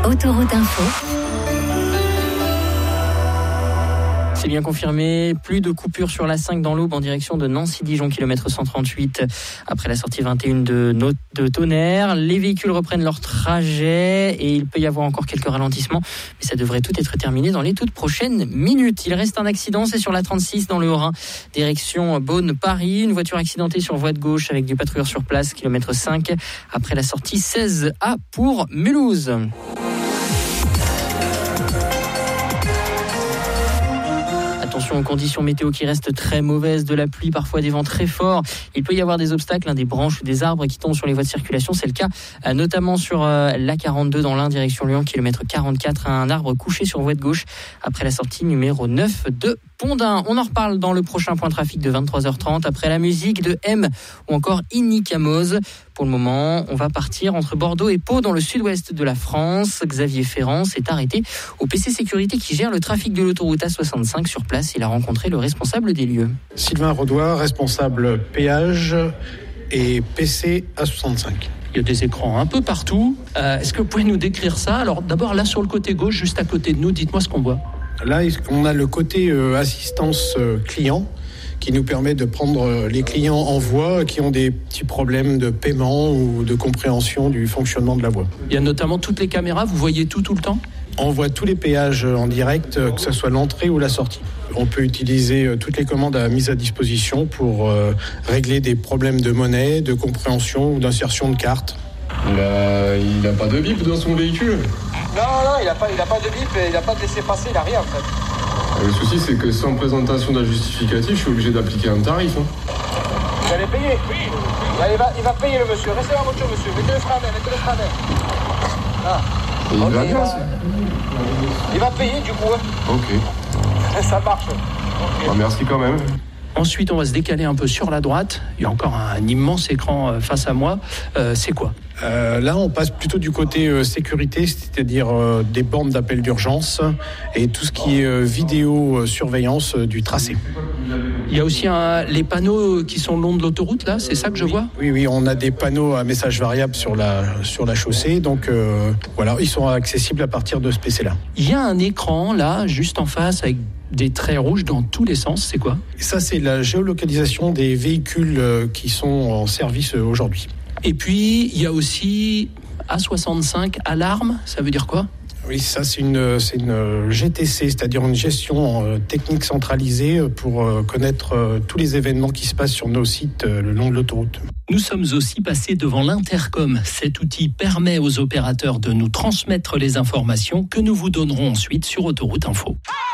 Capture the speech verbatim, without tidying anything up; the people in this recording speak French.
Autoroute Info. C'est bien confirmé, plus de coupures sur l'A cinq dans l'Aube en direction de Nancy-Dijon, kilomètre cent trente-huit. Après la sortie vingt et un de, Not- de Tonnerre, les véhicules reprennent leur trajet et il peut y avoir encore quelques ralentissements, mais ça devrait tout être terminé dans les toutes prochaines minutes. Il reste un accident, c'est sur la trente-six dans le Haut-Rhin, direction Beaune-Paris. Une voiture accidentée sur voie de gauche avec du patrouilleur sur place, kilomètre cinq, après la sortie seize A pour Mulhouse. Attention aux conditions météo qui restent très mauvaises, de la pluie, parfois des vents très forts. Il peut y avoir des obstacles, hein, des branches ou des arbres qui tombent sur les voies de circulation. C'est le cas euh, notamment sur euh, l'A quarante-deux dans l'Ain, direction Lyon, kilomètre quarante-quatre. Un arbre couché sur voie de gauche après la sortie numéro neuf de Pondin. On en reparle dans le prochain point trafic de vingt-trois heures trente, après la musique de M ou encore Inicamoz. Pour le moment, on va partir entre Bordeaux et Pau dans le sud-ouest de la France. Xavier Ferrand s'est arrêté au P C Sécurité qui gère le trafic de l'autoroute A soixante-cinq. Sur place, il a rencontré le responsable des lieux. Sylvain Rodois, responsable péage et P C A soixante-cinq. Il y a des écrans un peu partout. Euh, est-ce que vous pouvez nous décrire ça ? Alors d'abord là sur le côté gauche, juste à côté de nous, dites-moi ce qu'on voit. Là, on a le côté euh, assistance euh, client qui nous permet de prendre les clients en voie qui ont des petits problèmes de paiement ou de compréhension du fonctionnement de la voie. Il y a notamment toutes les caméras, vous voyez tout tout le temps ? On voit tous les péages en direct, que ce soit l'entrée ou la sortie. On peut utiliser toutes les commandes à mise à disposition pour euh, régler des problèmes de monnaie, de compréhension ou d'insertion de cartes. Il a, il a pas de bip dans son véhicule ? Non, non, il n'a pas, il a pas de bip, il n'a pas de laisser-passer, il n'a rien en fait. Le souci, c'est que sans présentation d'un justificatif, je suis obligé d'appliquer un tarif. Hein. Vous allez payer ? Oui. Là, il, va, il va payer le monsieur. Restez dans la voiture, monsieur. Mettez le frein à main, mettez le frein à main. Ah. Et il okay, va il, bien, va, il va payer du coup. Hein. Ok. Ça marche. Okay. Bah, merci quand même. Ensuite, on va se décaler un peu sur la droite. Il y a encore un immense écran face à moi. Euh, c'est quoi ? Euh, là, on passe plutôt du côté euh, sécurité, c'est-à-dire euh, des bornes d'appel d'urgence et tout ce qui est euh, vidéo euh, surveillance euh, du tracé. Il y a aussi un, les panneaux qui sont le long de l'autoroute, là, c'est ça que je oui, vois ? Oui, oui, on a des panneaux à message variable sur la, sur la chaussée, donc euh, voilà, ils sont accessibles à partir de ce P C-là. Il y a un écran, là, juste en face, avec des traits rouges dans tous les sens, c'est quoi ? Ça, c'est la géolocalisation des véhicules euh, qui sont en service euh, aujourd'hui. Et puis, il y a aussi A soixante-cinq, alarme, ça veut dire quoi ? Oui, ça c'est une, c'est une G T C, c'est-à-dire une gestion euh, technique centralisée pour euh, connaître euh, tous les événements qui se passent sur nos sites euh, le long de l'autoroute. Nous sommes aussi passés devant l'intercom. Cet outil permet aux opérateurs de nous transmettre les informations que nous vous donnerons ensuite sur Autoroute Info.